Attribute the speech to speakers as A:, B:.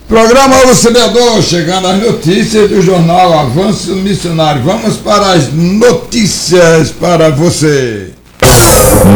A: Programa Auxiliador, chegando às notícias do jornal Avanço Missionário. Vamos para as notícias para você.